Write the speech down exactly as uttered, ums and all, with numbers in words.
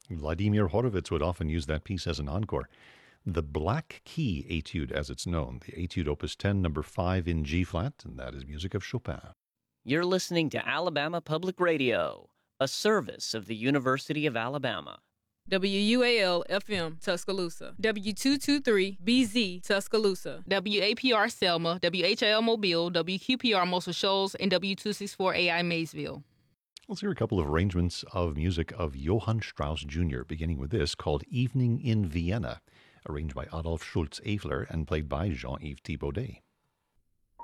Vladimir Horowitz would often use that piece as an encore. The Black Key Etude, as it's known, the Etude Opus ten, number five in G-flat, and that is music of Chopin. You're listening to Alabama Public Radio, a service of the University of Alabama. W U A L F M Tuscaloosa, W two twenty-three B Z Tuscaloosa, W A P R Selma, W H I L Mobile, W Q P R Muscle Shoals, and W two sixty-four A I Maysville. Let's hear a couple of arrangements of music of Johann Strauss Junior, beginning with this called Evening in Vienna, arranged by Adolf Schultz-Eifler and played by Jean-Yves Thibaudet.